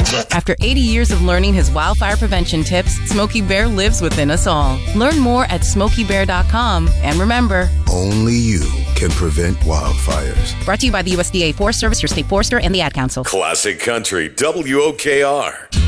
After 80 years of learning his wildfire prevention tips, Smokey Bear lives within us all. Learn more at SmokeyBear.com. And remember, only you can prevent wildfires. Brought to you by the USDA Forest Service, your state forester, and the Ad Council. Classic Country, WOKR.